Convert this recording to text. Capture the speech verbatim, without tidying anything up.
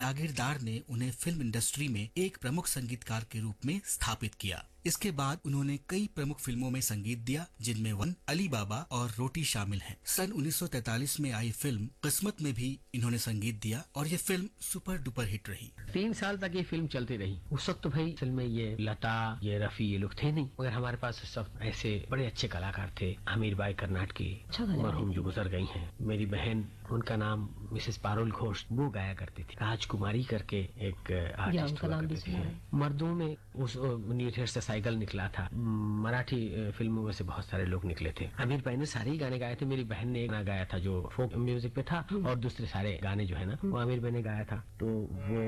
जागीरदार ने उन्हें film industry में एक प्रमुख संगीतकार के रूप में स्थापित किया। इसके बाद उन्होंने कई प्रमुख फिल्मों में संगीत दिया, जिनमें वन, अली बाबा और रोटी शामिल हैं। सन उन्नीस सौ तैंतालीस में आई फिल्म किस्मत में भी इन्होंने संगीत दिया और ये फिल्म सुपर डुपर हिट रही। तीन साल तक ये फिल्म चलती रही। उस वक्त तो भाई फिल्म में ये लता, ये रफी, ये लोग थे नहीं, मगर हमारे पास सब ऐसे बड़े अच्छे कलाकार थे। आमिर बाई कर्नाट की मरहूम जो गुजर गई हैं, मेरी बहन, उनका नाम मिसेस पारुल घोष, वो गाया करती थी। राजकुमारी करके एक आर्टिस्ट हुआ करती थी। मर्दों में उस न्यू थिएटर से साइकिल निकला था। मराठी फिल्मों में से बहुत सारे लोग निकले थे। आमिर भाई ने सारे ही गाने गाए थे। मेरी बहन ने एक गाना गाया था जो फोक म्यूजिक पे था, और दूसरे सारे गाने जो है ना वो आमिर भाई ने गाया था। तो वो